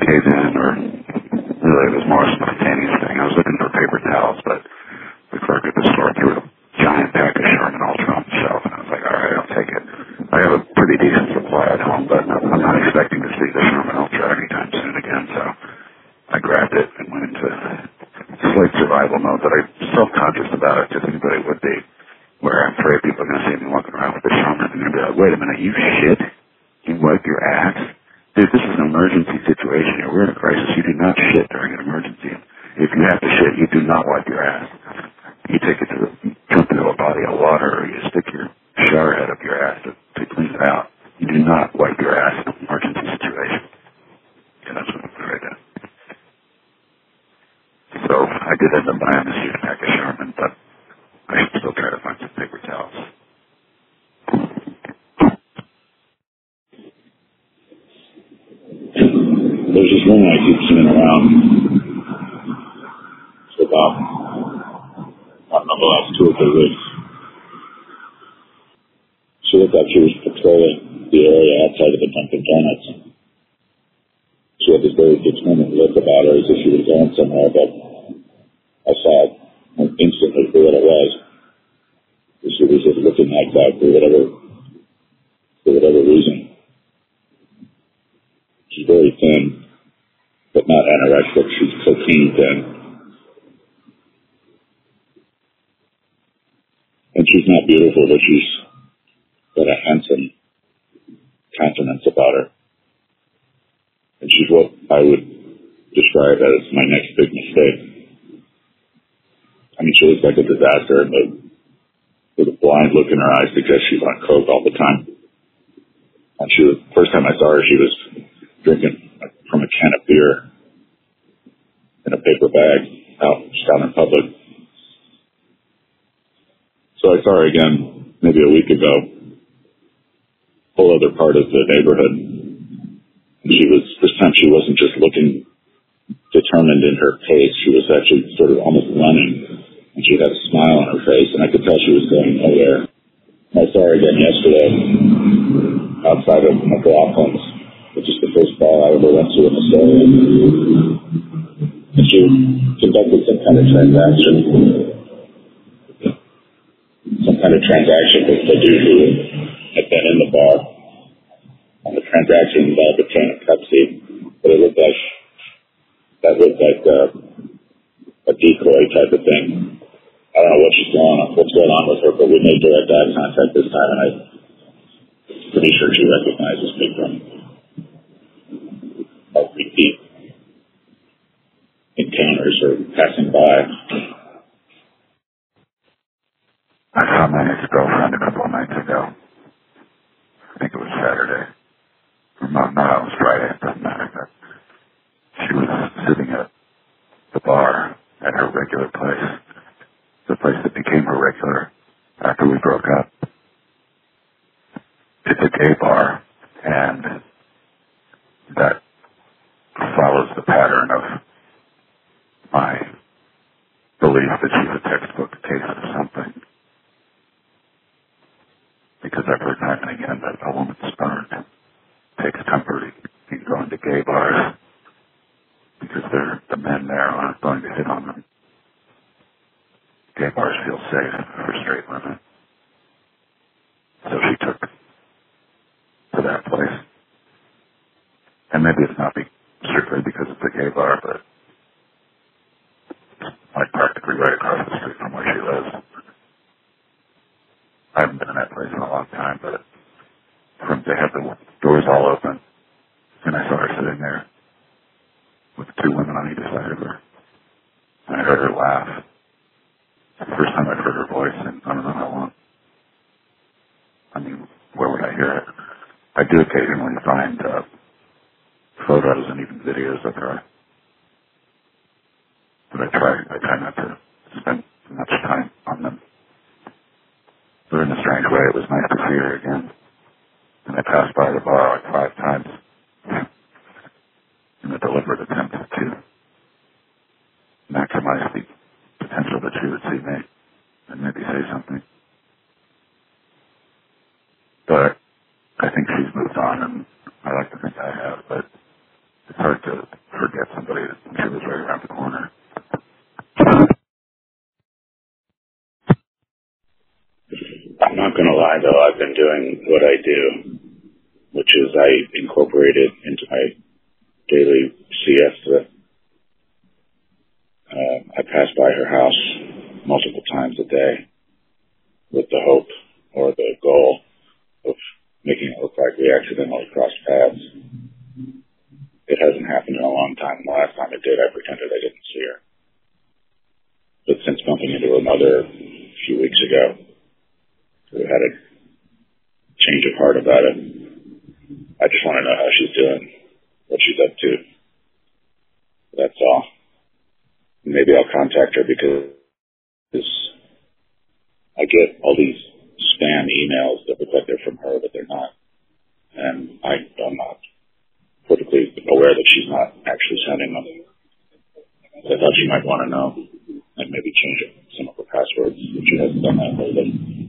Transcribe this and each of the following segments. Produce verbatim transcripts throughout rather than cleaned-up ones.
caved in, or really it was more a spontaneous thing. I was looking for paper towels, but the clerk at the store threw a giant pack of Charmin Ultra on the shelf, and I was like, all right, I'll take it. I have a pretty decent supply at home, but I'm not expecting to see the Charmin Ultra anytime soon again, so I grabbed it and went into slight survival mode, but I'm self-conscious about it, because anybody would be, where I'm afraid people are going to see me walking around with the Charmin, and they're going to be like, wait a minute, you shit? You wipe your ass? Dude, this is an emergency situation here. We're in a crisis. You do not shit during an emergency. If you have to shit, you do not wipe your ass. You take it to the, jump into a body of water, or you stick your shower head up your ass to, to clean it out. You do not wipe your ass in an emergency situation. And that's what I'm afraid of. So I did end up buying this huge pack of Charmin, but I should still try to find some paper towels. There's this woman I keep seeing around for about, I don't know, the last two or three weeks. She looked like she was patrolling the area outside of the Dunkin' Donuts. She had this very determined look about her as if she was going somewhere, but I saw it instantly for what it was. She was just looking like that for whatever, for whatever reason. She's very thin, but not anorexic. She's cocaine thin. And she's not beautiful, but she's got a handsome countenance about her. And she's what I would describe as my next big mistake. I mean, she looks like a disaster, but with a blind look in her eyes suggests she's on coke all the time. And she was, first time I saw her, she was drinking from a can of beer in a paper bag out, just out in public. So I saw her again maybe a week ago, whole other part of the neighborhood. And she was, this time she wasn't just looking determined in her pace, she was actually sort of almost running. And she had a smile on her face, and I could tell she was going nowhere. I saw her again yesterday outside of McLaughlin's, which is the first bar I ever went to in the city. And she conducted some kind of transaction, some kind of transaction with the dude who had been in the bar. And the transaction involved a can of Pepsi, but it looked like, that looked like a, a decoy type of thing. I don't know what she's going on, what's going on with her, but we made direct eye contact this time, and I'm pretty sure she recognizes me from our repeat encounters or passing by. I saw my ex-girlfriend a couple of nights ago. I think it was Saturday. No, no, it was Friday. It doesn't matter. But she was sitting at the bar at her regular place, the place that became her regular after we broke up. It's a gay bar, and that follows the pattern of my belief that she's a textbook case of something. Because I've heard time and again that a woman's sperm takes comfort in going to gay bars because they're, the men there aren't going to hit on them. Gay bars feel safe for straight women. So she took to that place. And maybe it's not be, strictly because it's a gay bar, but it's like practically right across the street from where she lives. I haven't been in that place in a long time, but from they had the doors all open, and I saw her sitting there with two women on either side of her. And I heard her laugh. It's the first time I've heard her voice in I don't know how long. I mean, where would I hear it? I do occasionally find uh, photos and even videos of her, but I try I try not to spend much time on them. But in a strange way, it was nice to see her again. And I passed by the bar like five times in a deliberate attempt to maximize the potential that she would see me and maybe say something. But I think she's moved on, and I like to think I have, but it's hard to doing what I do, which is I incorporate it into my daily siesta. Uh, I pass by her house multiple times a day with the hope or the goal of making it look like we accidentally crossed paths. It hasn't happened in a long time. The last time it did, I pretended I didn't see her. But since bumping into her mother a few weeks ago, we had a change of heart about it. I just want to know how she's doing, what she's up to. That's all. Maybe I'll contact her because I get all these spam emails that look like they're from her, but they're not. And I, I'm not politically aware that she's not actually sending them. I thought she might want to know and maybe change it, some of her passwords, if she hasn't done that lately.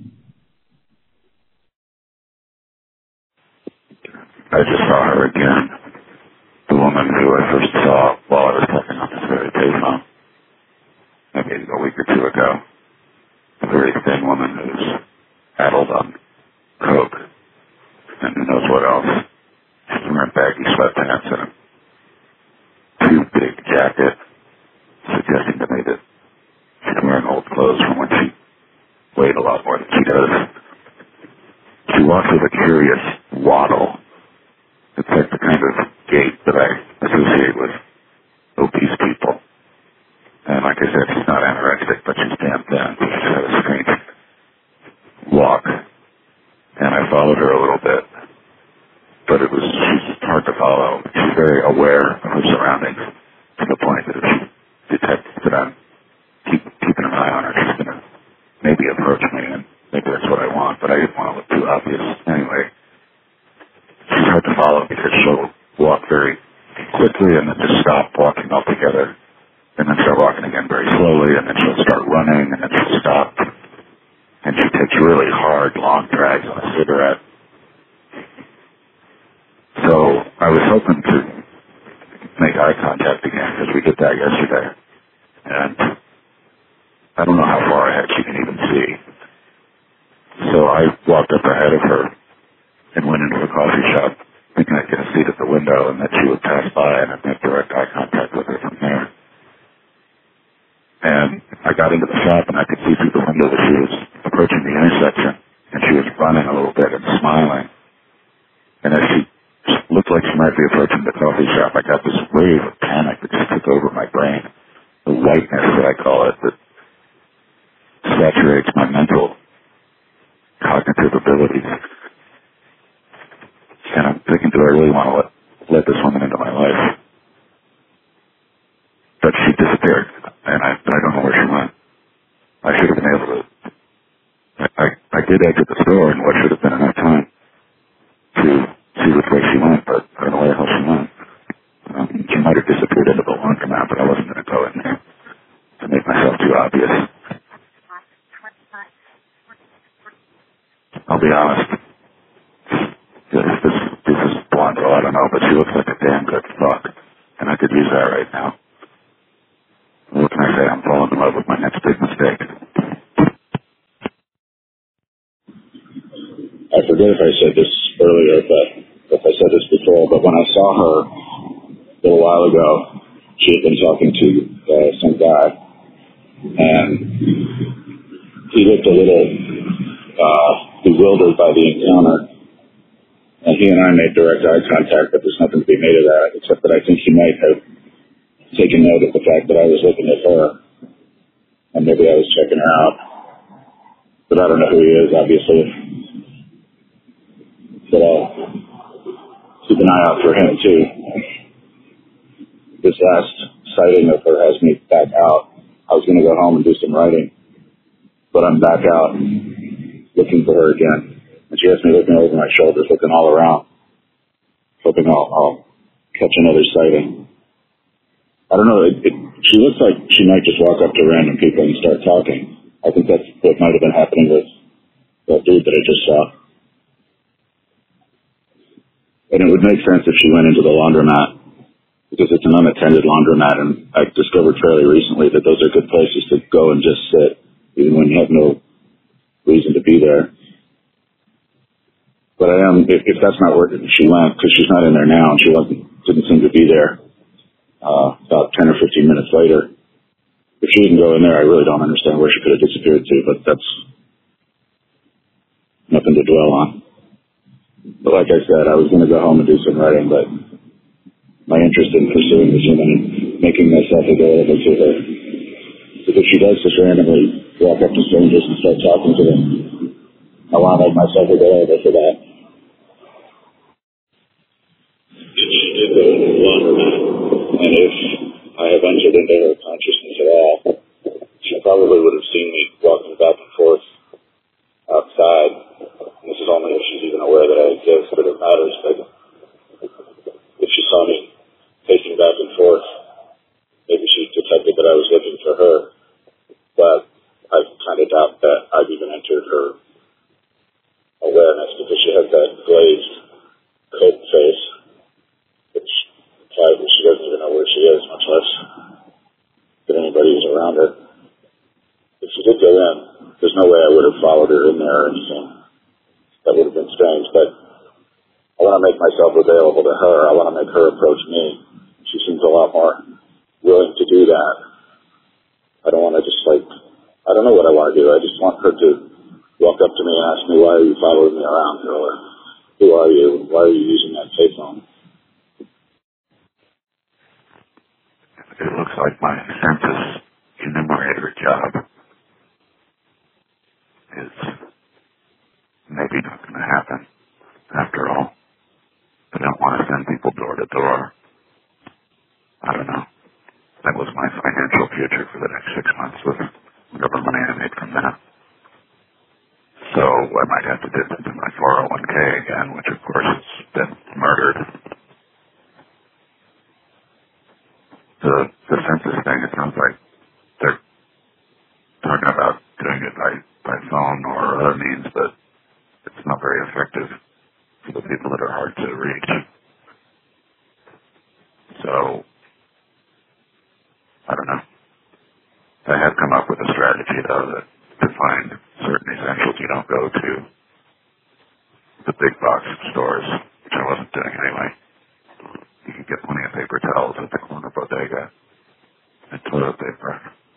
I just saw her again. The woman who I first saw while I was talking on this very payphone, maybe a week or two ago. A very thin woman who's addled on coke and who knows what else. She's wearing baggy sweatpants and a too big jacket, suggesting to me that she's wearing old clothes from when she weighed a lot more than she does. She walks with a curious waddle. It's like the kind of gait that I associate with obese people. And like I said, she's not anorexic, but she's damn thin. She just had a strange walk. And I followed her a little bit. But it was, she's hard to follow. She's very aware of her surroundings to the point that if she detects that I'm keep, keeping an eye on her, she's going to maybe approach me, and maybe that's what I want, but I didn't want to look too obvious anyway. She's hard to follow because she'll walk very quickly and then just stop walking altogether, and then start walking again very slowly, and then she'll start running, and then she'll stop. And she takes really hard, long drags on a cigarette. So I was hoping to make eye contact again because we did that yesterday. And I don't know how far ahead she can even see. So I walked up ahead of her and went into the coffee shop thinking I'd get a seat at the window and that she would pass by and I'd make direct eye contact with her from there. And I got into the shop and I could see through the window that she was approaching the intersection and she was running a little bit and smiling. And as she looked like she might be approaching the coffee shop, I got this wave of panic that just took over my brain. The whiteness that I call it that saturates my mental cognitive abilities. And I'm thinking, do I really want to let, let this woman into my life? But she disappeared, and I, I don't know where she went. I should have been able to... I, I, I did exit the store in what should have been enough time to see which way she went, but I don't know where the hell she went. Um, she might have disappeared into the laundromat, but I wasn't going to go in there to make myself too obvious. I'll be honest. This, this, this is blonde girl, I don't know, but she looks like a damn good fuck, and I could use that right now. What can I say? I'm falling in love with my next big mistake. I forget if I said this earlier, but if I said this before, but when I saw her a little while ago, she had been talking to uh, some guy, and he looked a little uh, bewildered by the encounter, and he and I made direct eye contact, but there's nothing to be made of that, except that I think he might have taken note of the fact that I was looking at her, and maybe I was checking her out, but I don't know who he is, obviously. But I'll keep an eye out for him, too. This last sighting of her has me back out. I was going to go home and do some writing, but I'm back out looking for her again. And she has me looking over my shoulders, looking all around, hoping I'll, I'll catch another sighting. I don't know. It, it, she looks like she might just walk up to random people and start talking. I think that's what might have been happening with that dude that I just saw. And it would make sense if she went into the laundromat, because it's an unattended laundromat, and I discovered fairly recently that those are good places to go and just sit, even when you have no reason to be there. But I am, if, if that's not working, she went, because she's not in there now, and she wasn't, didn't seem to be there uh, about ten or fifteen minutes later. If she didn't go in there, I really don't understand where she could have disappeared to, but that's nothing to dwell on. But like I said, I was going to go home and do some writing, but my interest in pursuing this woman and making myself available to her, because if she does just randomly walk up to strangers and start talking to them, I want to make myself available for that. She did go longer than, and if I have entered into her consciousness at all, she probably would have seen me walking back and forth outside. And this is only if she's even aware that I exist, that it matters, but if she saw me pacing back and forth, maybe she detected that I was looking for her, but I kind of doubt that I've even entered her awareness, because she has that glazed coat face, which implies that she doesn't even know where she is, much less that anybody is around her. If she did go in, there's no way I would have followed her in there or anything. That would have been strange, but I want to make myself available to her. I want to make her approach me. She seems a lot more willing to do that. I don't want to just like, I don't know what I want to do. I just want her to walk up to me and ask me, why are you following me around, or who are you? Why are you using that payphone? It looks like my census enumerator job is maybe not going to happen after all. I don't want to send people door to door. I don't know. That was my financial future for the next six months with whatever money I made from that. So I might have to dip into my four oh one k again, which of course has been murdered. The, the census thing, it sounds like they're talking about doing it by, by phone or other means, but it's not very effective for the people that are hard to reach. So, I don't know. I have come up with a strategy, though, that to find certain essentials you don't go to the big box stores, which I wasn't doing anyway. You can get plenty of paper towels at the corner bodega and toilet paper.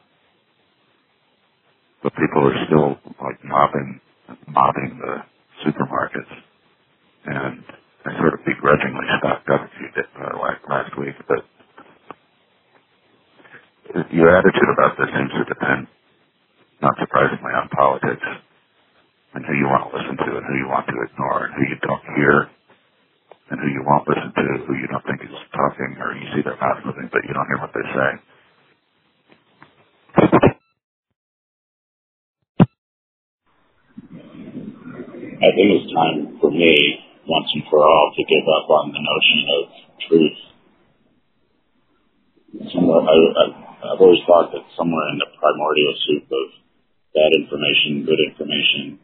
But people are still, like, mobbing, mobbing the supermarkets. And I sort of begrudgingly stocked up a few days, uh, like last week, but your attitude about this seems to depend, not surprisingly, on politics and who you want to listen to and who you want to ignore and who you don't hear and who you won't listen to, who you don't think is talking, or you see their mouth moving but you don't hear what they say. I think it's time for me, once and for all, to give up on the notion of truth. Somewhere, I, I, I've always thought that somewhere in the primordial soup of bad information, good information,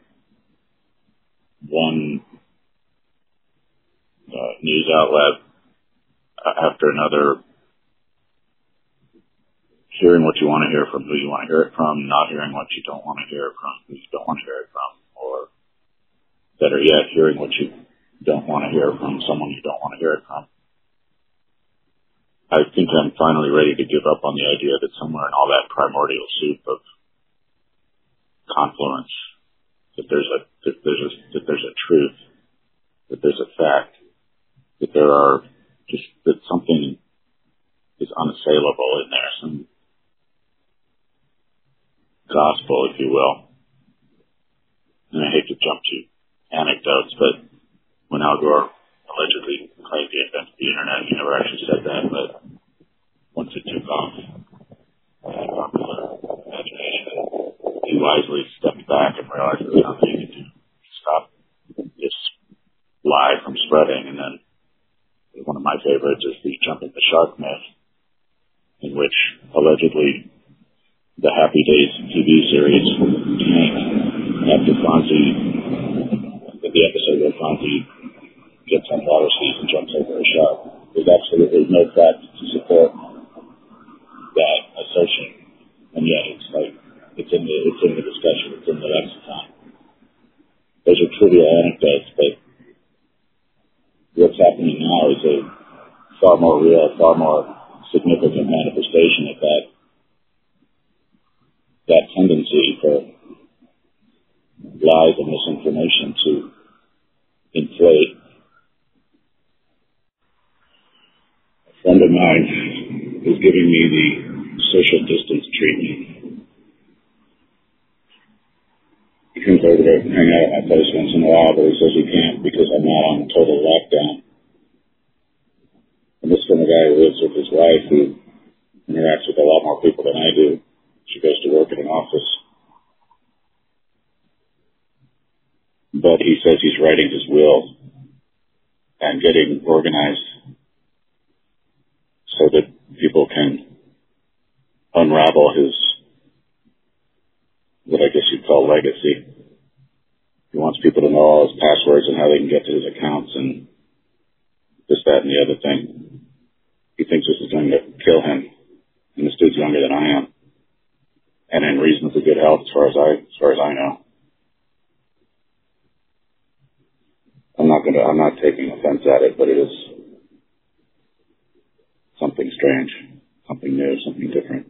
one uh, news outlet after another, hearing what you want to hear from who you want to hear it from, not hearing what you don't want to hear from who you don't want to hear it from, or better yet, hearing what you don't want to hear from someone you don't want to hear it from. I think I'm finally ready to give up on the idea that somewhere in all that primordial soup of confluence, that there's a that there's a that there's a truth, that there's a fact, that there are just that something is unassailable in there, some gospel, if you will. And I hate to jump to anecdotes, but when Al Gore allegedly claimed he invented the internet, he never actually said that, but once it took off in popular imagination, he wisely stepped back and realized there was nothing he could do to stop this lie from spreading. And then one of my favorites is the jumping the shark myth, in which allegedly the Happy Days T V series tanked after Fonzie, the episode where Fonzie gets on water skis and jumps over a shark. There's absolutely no fact to support that assertion, and yet it's like it's in the it's in the discussion, it's in the lexicon. Those are trivial anecdotes, but a far more real, far more significant manifestation of that that tendency for lies and misinformation to inflate. A friend of mine is giving me the social distance treatment. He comes over to hang out at my place once in a while, but he says he can't because I'm not on total lockdown. And this is from a guy who lives with his wife who interacts with a lot more people than I do. She goes to work in an office. But he says he's writing his will and getting organized so that people can unravel his, what I guess you'd call legacy. He wants people to know all his passwords and how they can get to his accounts and this, that, and the other thing. He thinks this is going to kill him. And this dude's younger than I am. And in reasonably good health as far as I, as far as I know. I'm not gonna, I'm not taking offense at it, but it is something strange, something new, something different.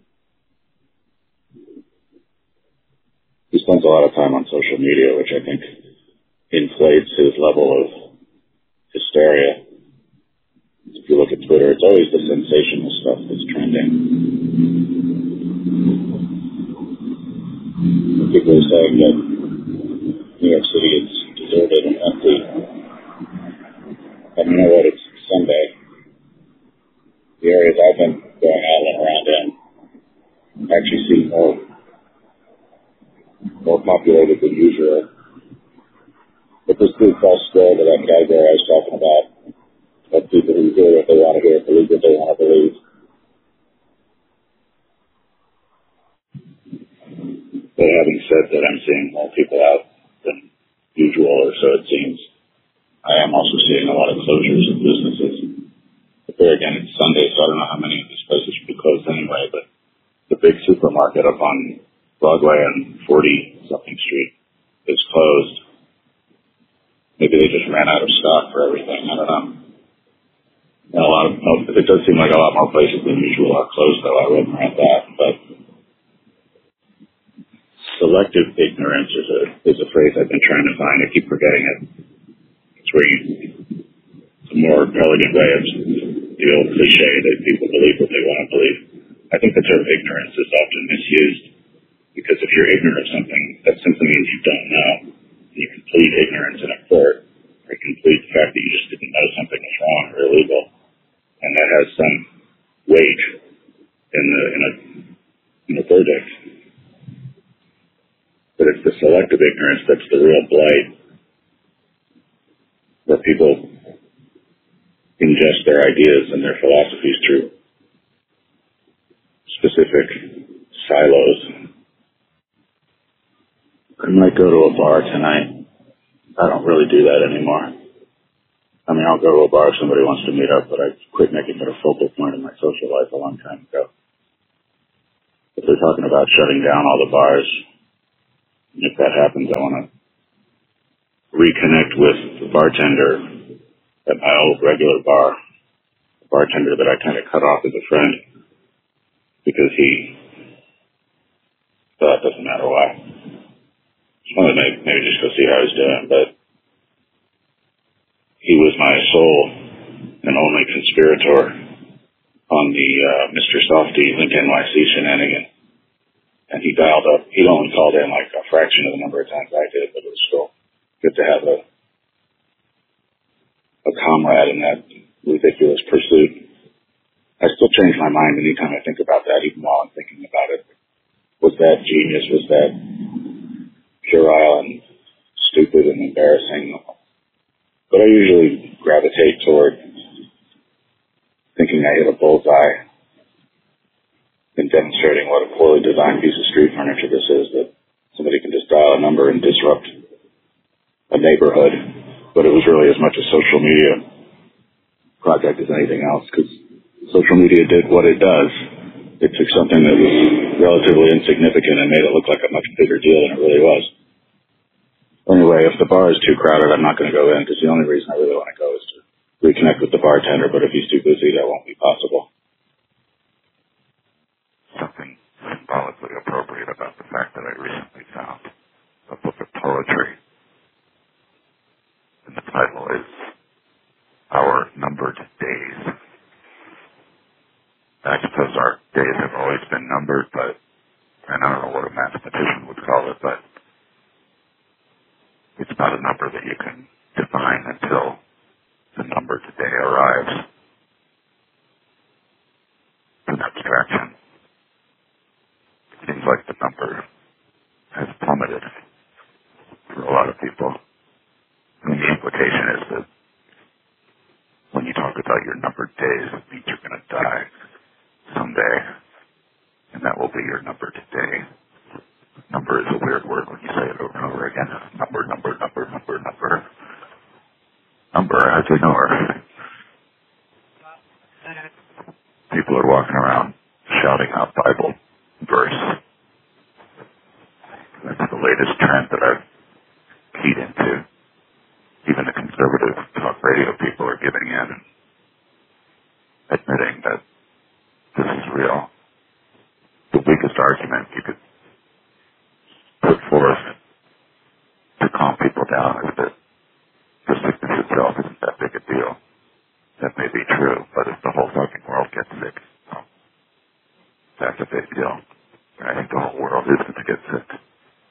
He spends a lot of time on social media, which I think inflates his level of hysteria. If you look at Twitter, it's always the sensational stuff that's trending. People are saying that New York City is deserted and empty. And you know what? It's Sunday. The areas I've been going out and around in actually seem more, more populated than usual. But this dude falls square to that category I was talking about. Of people who hear what they want to hear, believe what they want to believe. But having said that, I'm seeing more people out than usual, or so it seems. I am also seeing a lot of closures of businesses. But there again, it's Sunday, so I don't know how many of these places should be closed anyway, but the big supermarket up on Broadway and forty-something Street is closed. Maybe they just ran out of stock for everything. I don't know. And a lot of, it does seem like a lot more places than usual are closed, though. I wouldn't rent that, but selective ignorance is a is a phrase I've been trying to find. I keep forgetting it. It's where you, it's a more elegant way of the old cliche that people believe what they want to believe. I think the term ignorance is often misused because if you're ignorant of something, that simply means you don't know. And you can plead ignorance in a court, or you can plead the fact that you just didn't know something was wrong or illegal, and that has some weight in the in a in a verdict. But it's the selective ignorance that's the real blight, where people ingest their ideas and their philosophies through specific silos. I might go to a bar tonight. I don't really do that anymore. I mean, I'll go to a bar if somebody wants to meet up, but I quit making it a focal point of my social life a long time ago. If they're talking about shutting down all the bars, if that happens, I want to reconnect with the bartender at my old regular bar, the bartender that I kind of cut off as a friend because he, well, it doesn't matter why. Just wanted to maybe, maybe just go see how he's doing, but he was my sole and only conspirator on the uh, Mister Softy Link N Y C shenanigan. And he dialed up. He only called in like a fraction of the number of times I did, but it was still good to have a a comrade in that ridiculous pursuit. I still change my mind anytime I think about that, even while I'm thinking about it. Was that genius? Was that puerile and stupid and embarrassing? But I usually gravitate toward thinking I hit a bullseye in demonstrating what a poorly designed piece of street furniture this is, that somebody can just dial a number and disrupt a neighborhood. But it was really as much a social media project as anything else, because social media did what it does. It took something that was relatively insignificant and made it look like a much bigger deal than it really was. Anyway, if the bar is too crowded, I'm not going to go in, because the only reason I really want to go is to reconnect with the bartender, but if he's too busy, that won't be possible. Something symbolically appropriate about the fact that I recently found a book of poetry. And the title is Our Numbered Days. I suppose our days have always been numbered, but, and I don't know what a mathematician would call it, but it's not a number that you can define until the numbered day arrives. It's an abstraction. It seems like the number has plummeted for a lot of people. I mean, the implication is that when you talk about your numbered days, it means you're going to die someday, and that will be your numbered day. Number is a weird word when you say it over and over again. Number, number, number, number, number. Number, as we know her. People are walking around shouting out Bible verse. That's the latest trend that I've keyed into. Even the conservative talk radio people are giving in and admitting that this is real. The weakest argument you could put forth to calm people down is that the sickness itself isn't that big a deal. That may be true, but if the whole fucking world gets sick, well, that's a big deal. And I think the whole world is going to get sick.